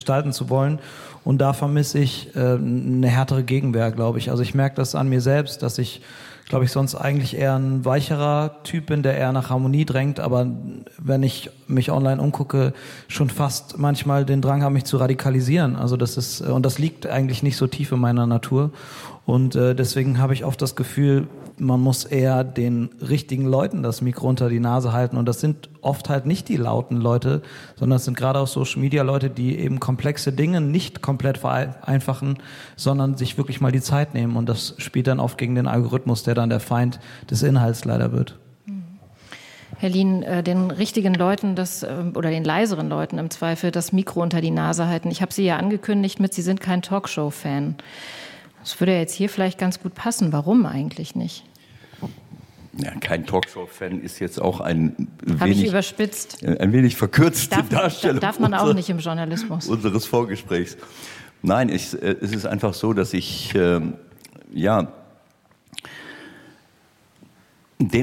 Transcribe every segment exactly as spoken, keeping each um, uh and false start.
gestalten zu wollen. Und da vermisse ich äh, eine härtere Gegenwehr, glaube ich. Also ich merke das an mir selbst, dass ich, glaube ich, sonst eigentlich eher ein weicherer Typ bin, der eher nach Harmonie drängt, aber wenn ich mich online umgucke, schon fast manchmal den Drang habe, mich zu radikalisieren. Also das ist, und das liegt eigentlich nicht so tief in meiner Natur. Und äh, deswegen habe ich oft das Gefühl, man muss eher den richtigen Leuten das Mikro unter die Nase halten. Und das sind oft halt nicht die lauten Leute, sondern es sind gerade auch Social Media Leute, die eben komplexe Dinge nicht komplett vereinfachen, sondern sich wirklich mal die Zeit nehmen. Und das spielt dann oft gegen den Algorithmus, der dann der Feind des Inhalts leider wird. Herr Lien, äh, den richtigen Leuten das, äh, oder den leiseren Leuten im Zweifel das Mikro unter die Nase halten. Ich habe Sie ja angekündigt mit, Sie sind kein Talkshow-Fan. Das würde ja jetzt hier vielleicht ganz gut passen. Warum eigentlich nicht? Ja, kein Talkshow-Fan ist jetzt auch ein Hab wenig, ich überspitzt. ein wenig verkürzte darf, Darstellung darf man auch unser, nicht im Journalismus. unseres Vorgesprächs. Nein, ich, es ist einfach so, dass ich, äh, ja, de,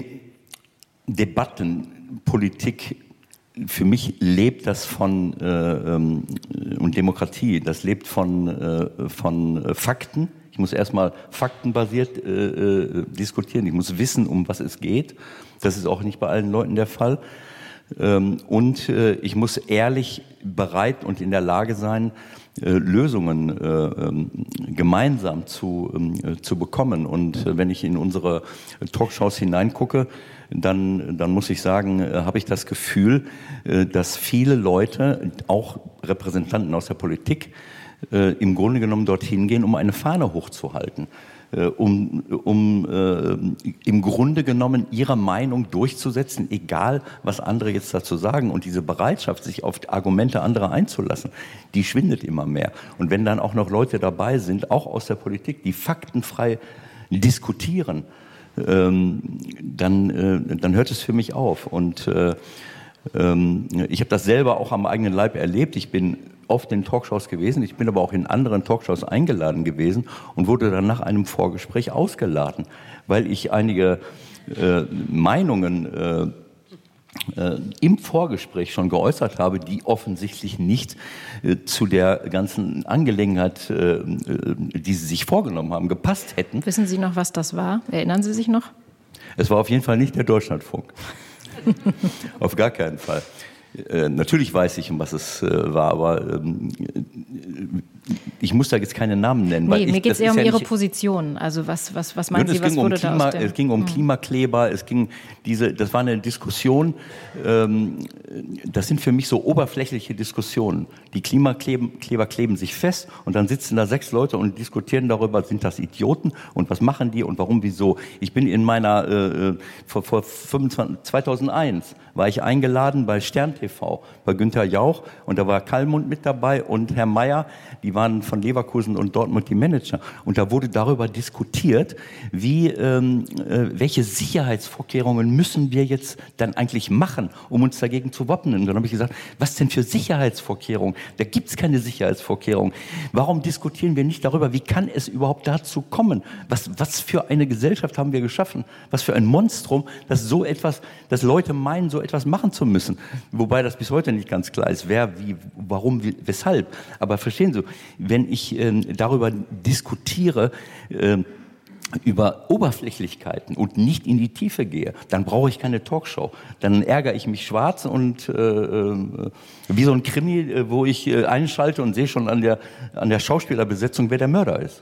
Debatten, Politik, für mich lebt das von, äh, ähm, und Demokratie, das lebt von, äh, von äh, Fakten. Ich muss erstmal faktenbasiert äh, äh, diskutieren. Ich muss wissen, um was es geht. Das ist auch nicht bei allen Leuten der Fall. Ähm, und äh, ich muss ehrlich bereit und in der Lage sein, äh, Lösungen äh, ähm, gemeinsam zu, äh, zu bekommen. Und äh, wenn ich in unsere Talkshows hineingucke, dann, dann muss ich sagen, äh, habe ich das Gefühl, äh, dass viele Leute, auch Repräsentanten aus der Politik, äh, im Grunde genommen dorthin gehen, um eine Fahne hochzuhalten, äh, um, um äh, im Grunde genommen ihre Meinung durchzusetzen, egal was andere jetzt dazu sagen. Und diese Bereitschaft, sich auf Argumente anderer einzulassen, die schwindet immer mehr. Und wenn dann auch noch Leute dabei sind, auch aus der Politik, die faktenfrei diskutieren, ähm, dann, äh, dann hört es für mich auf. Und äh, ähm, ich habe das selber auch am eigenen Leib erlebt. Ich bin oft in Talkshows gewesen, ich bin aber auch in anderen Talkshows eingeladen gewesen und wurde dann nach einem Vorgespräch ausgeladen, weil ich einige äh, Meinungen äh, äh, im Vorgespräch schon geäußert habe, die offensichtlich nicht äh, zu der ganzen Angelegenheit, äh, die sie sich vorgenommen haben, gepasst hätten. Wissen Sie noch, was das war? Erinnern Sie sich noch? Es war auf jeden Fall nicht der Deutschlandfunk. Auf gar keinen Fall. Äh, natürlich weiß ich, um was es äh, war, aber ähm, ich muss da jetzt keine Namen nennen. Nee, weil mir ich, geht es eher um ja Ihre nicht, Position. Also was, was, was meinen es Sie, was ging um wurde Klima, da aus dem... Es ging um Klimakleber, es ging diese, das war eine Diskussion, ähm, das sind für mich so oberflächliche Diskussionen. Die Klimakleber kleben sich fest und dann sitzen da sechs Leute und diskutieren darüber, sind das Idioten und was machen die und warum, wieso. Ich bin in meiner, äh, vor, vor fünfundzwanzig, zweitausendeins war ich eingeladen bei Stern T V, bei Günther Jauch und da war Kallmund mit dabei und Herr Mayer, die waren von Leverkusen und Dortmund die Manager. Und da wurde darüber diskutiert, wie, ähm, äh, welche Sicherheitsvorkehrungen müssen wir jetzt dann eigentlich machen, um uns dagegen zu wappnen. Und dann habe ich gesagt, was denn für Sicherheitsvorkehrungen? Da gibt es keine Sicherheitsvorkehrungen. Warum diskutieren wir nicht darüber, wie kann es überhaupt dazu kommen? Was, was für eine Gesellschaft haben wir geschaffen? Was für ein Monstrum, dass so etwas, dass Leute meinen, so etwas machen zu müssen. Wobei das bis heute nicht ganz klar ist, wer, wie, warum, wie, weshalb. Aber verstehen Sie, wenn ich äh, darüber diskutiere, äh, über Oberflächlichkeiten und nicht in die Tiefe gehe, dann brauche ich keine Talkshow. Dann ärgere ich mich schwarz und äh, äh, wie so ein Krimi, äh, wo ich äh, einschalte und sehe schon an der, an der Schauspielerbesetzung, wer der Mörder ist.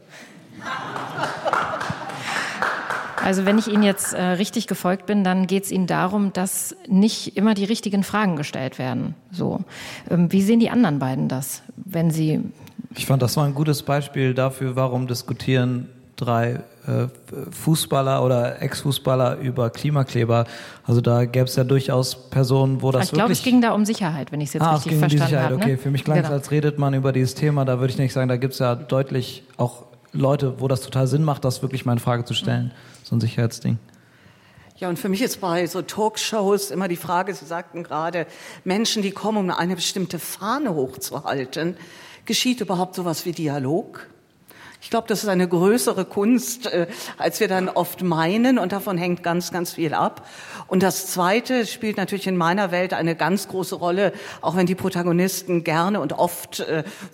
Also wenn ich Ihnen jetzt äh, richtig gefolgt bin, dann geht es Ihnen darum, dass nicht immer die richtigen Fragen gestellt werden. So, ähm, wie sehen die anderen beiden das, wenn sie... Ich fand, das war ein gutes Beispiel dafür, warum diskutieren drei äh, Fußballer oder Ex-Fußballer über Klimakleber. Also da gäbe es ja durchaus Personen, wo das ich glaube, wirklich... es ging da um Sicherheit, wenn ich es jetzt ah, richtig es ging verstanden um die Sicherheit. habe. Okay, ne? für mich klang es, Genau. als redet man über dieses Thema. Da würde ich nicht sagen, da gibt es ja deutlich auch Leute, wo das total Sinn macht, das wirklich mal in Frage zu stellen. So ein Sicherheitsding. Ja, und für mich ist bei so Talkshows immer die Frage, Sie sagten gerade, Menschen, die kommen, um eine bestimmte Fahne hochzuhalten. Geschieht überhaupt sowas wie Dialog? Ich glaube, das ist eine größere Kunst, äh, als wir dann oft meinen, und davon hängt ganz, ganz viel ab. Und das Zweite spielt natürlich in meiner Welt eine ganz große Rolle, auch wenn die Protagonisten gerne und oft äh,